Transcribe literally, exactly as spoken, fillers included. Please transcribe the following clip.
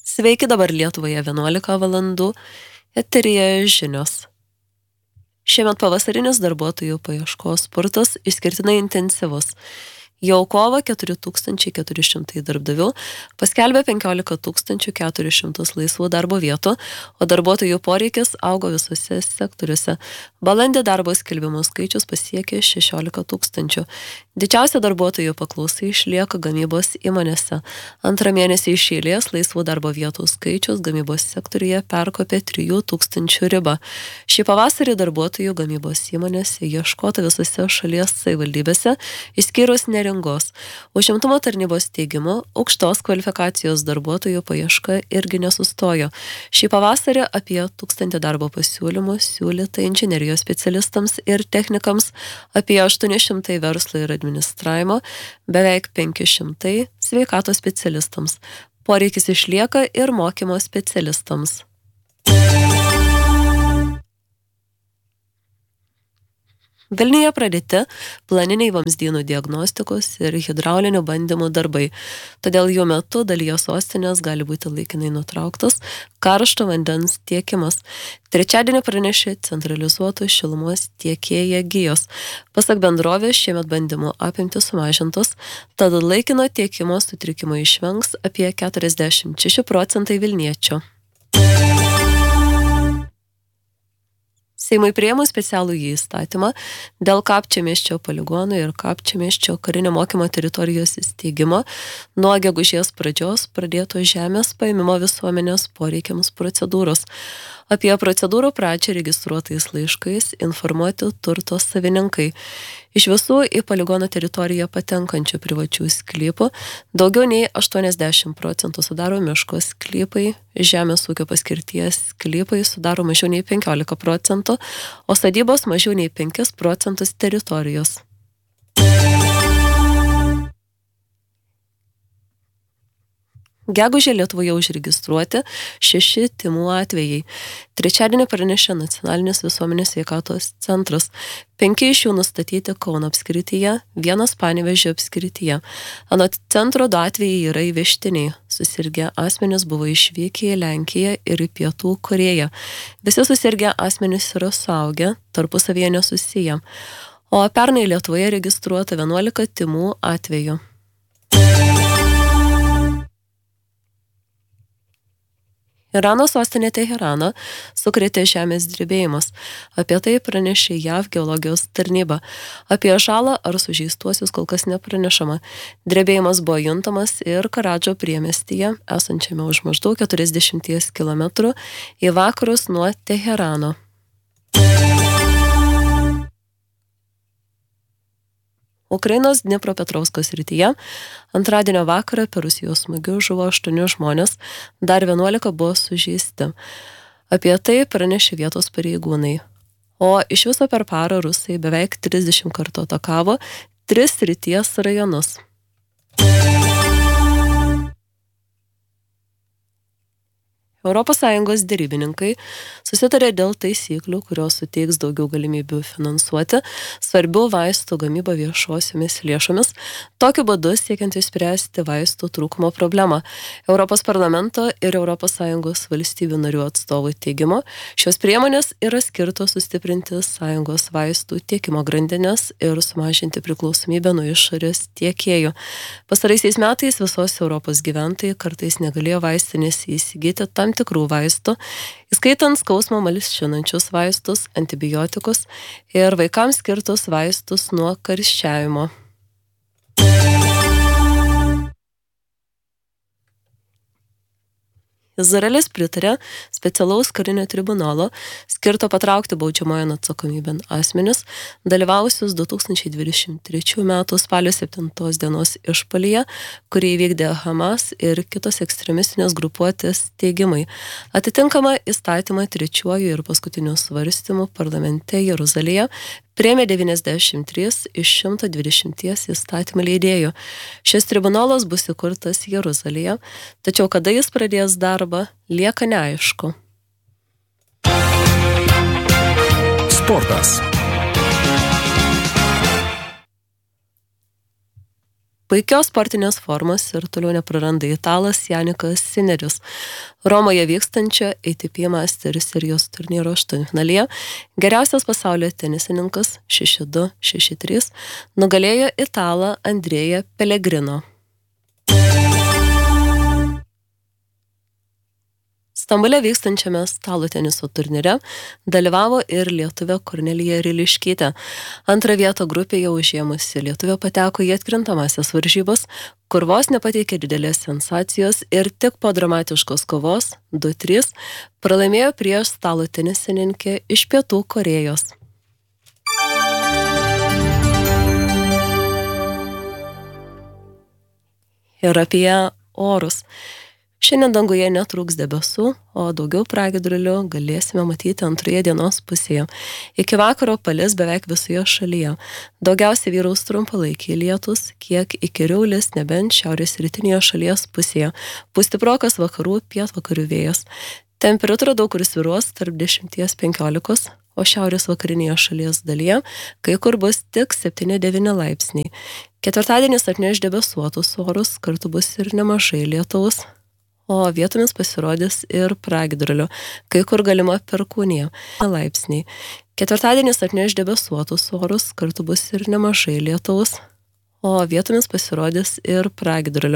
Sveiki, dabar Lietuvoje vienuolika valandų, eteryje žinios. Šiemet pavasarinis darbuotojų paieškos spurtas išskirtinai intensyvus. Jau kovo keturi tūkstančiai keturi šimtai darbdavių paskelbė penkiolika tūkstančių keturis šimtus laisvų darbo vietų, o darbuotojų poreikis augo visose sektoriuose. Balandį darbo skelbimų skaičius pasiekė šešiolika tūkstančių. Didžiausia darbuotojų paklausa išlieka gamybos įmonėse. Antrą mėnesį iš eilės laisvų darbo vietų skaičius gamybos sektoriuje perkopė trijų tūkstančių ribą. Šį pavasarį darbuotojų gamybos įmonėse ieškota visose šalies savivaldybėse, išskyrus neringos. Užimtumo tarnybos teigimu, aukštos kvalifikacijos darbuotojų paieška irgi nesustojo. Šį pavasarį apie tūkstantį darbo pasiūlymų siūlyta inžinerijos specialistams ir technikams, apie aštuoni šimtai verslo ir administravimo, beveik penki šimtai sveikatos specialistams. Poreikis išlieka ir mokymo specialistams. Vilniuje pradėti planiniai vamzdynų diagnostikos ir hidraulinių bandymų darbai, todėl jų metu dalyje sostinės gali būti laikinai nutrauktas karšto vandens tiekimas. Trečiadienį pranešė centralizuotų šilumos tiekėja Gijos. Pasak bendrovės, šiemet bandymų apimtys sumažintos, tad laikino tiekimo sutrikimo išvengs apie keturiasdešimt šeši procentai vilniečių. Seimui priėmus specialų įstatymą dėl Kapčiamiesčio poligonų ir Kapčiamiesčio karinio mokymo teritorijos įsteigimo nuo gegužės pradžios pradėto žemės paėmimo visuomenės poreikiams procedūros. Apie procedūrų pradžią registruotais laiškais informuoti turto savininkai. Iš visų į poligono teritoriją patenkančių privačių sklypų daugiau nei aštuoniasdešimt procentų sudaro miško sklypai, žemės ūkio paskirties sklypai sudaro mažiau nei penkiolika procentų, o sodybos mažiau nei penkis procentus teritorijos. Gegužę Lietuvoje užregistruoti šeši tymų atvejai. Trečiadienį pranešė Nacionalinis visuomenės sveikatos centras. Penki iš jų nustatyti Kauno apskrityje, vienas Panevėžio apskrityje. Anot centro du atvejai yra įvežtiniai. Susirgę asmenys buvo išvykę į Lenkiją ir į Pietų Korėją. Visi susirgę asmenys yra suaugę, tarpusavyje nesusiję. O pernai Lietuvoje registruota vienuolika tymų atvejų. Irano sostinė Teheraną sukrėtė žemės drebėjimas. Apie tai pranešė J A V geologijos tarnyba. Apie žalą ar sužeistuosius kol kas nepranešama. Drebėjimas buvo juntamas ir Karadžo priemiestyje, esančiame už maždaug keturiasdešimt kilometrų į vakarus nuo Teherano. Ukrainos Dnipropetrovsko srityje antradienio vakarą per Rusijos smūgius žuvo aštuoni žmonės, dar vienuolika buvo sužeisti. Apie tai pranešė vietos pareigūnai. O iš viso per parą rusai beveik trisdešimt kartų atakavo tris srities rajonus. Europos Sąjungos derybininkai susitarė dėl taisyklių, kurios suteiks daugiau galimybių finansuoti svarbių vaistų gamybą viešosiomis lėšomis, tokiu būdu siekiant išspręsti vaistų trūkumo problemą. Europos parlamento ir Europos Sąjungos valstybių narių atstovų teigimu, šios priemonės yra skirtos sustiprinti sąjungos vaistų tiekimo grandinės ir sumažinti priklausomybę nuo išorės tiekėjų. Pastaraisiais metais visos Europos gyventojai kartais negalėjo vaistinėse įsigyti tam tikrų vaistų, įskaitant skausmą malšinančius vaistus, antibiotikus ir vaikams skirtus vaistus nuo karščiavimo. Izraelis pritarė specialaus karinio tribunolo skirto patraukti baudžiamojon atsakomybėn asmenis, dalyvavusius du tūkstančiai dvidešimt trečių metų spalio septintos dienos išpuolyje, kurį įvykdė Hamas ir kitos ekstremistinės grupuotės teigimai. Atitinkamą įstatymą trečiuoju ir paskutiniu svarstymu parlamente Jeruzalėje priėmė devyniasdešimt trys iš šimto dvidešimt įstatymų leidėjų. Šis tribunolas bus įkurtas Jeruzalėje, tačiau kada jis pradės darbą, lieka neaišku. Sportas. Puikios sportinės formos ir toliau nepraranda italas Janikas Sinneris. Romoje vykstančio A T P Masters serijos turnyro aštuntfinalyje geriausias pasaulio tenisininkas šeši du šeši trys nugalėjo italą Andrėją Pellegrino. Stambule vykstančiame stalo teniso turnyre dalyvavo ir lietuvė Kornelija Riliškytė. Antrą vietą grupėje užėmusi lietuvė pateko į atkrintamąsias varžybas, kur vos nepateikė didelės sensacijos ir tik po dramatiškos kovos du trys pralaimėjo prieš stalo tenisininkę iš Pietų Korėjos. Ir apie orus. Šiandien danguje netrūks debesų, o daugiau pragiedrulių galėsime matyti antroje dienos pusėje. Iki vakaro palis beveik visoje šalyje. Daugiausiai vyraus trumpalaikiai lietus, kiek įkyriau lis nebent šiaurės rytinėje šalies pusėje. Pūs stiprokas vakarų pietvakarių vėjas. Temperatūra daug kur svyruos tarp dešimt penkiolikos, o šiaurės vakarinėje šalies dalyje kai kur bus tik septyni devyni laipsniai. Ketvirtadienis atneš debesuotus orus, kartu bus ir nemažai lietaus, o vietomis pasirodys ir pragiedrulių, kai kur galima perkūnija laipsniai. Ketvirtadienis atneš debesuotus orus, kartu bus ir nemažai lietaus, o vietomis pasirodys ir pragiedrulių.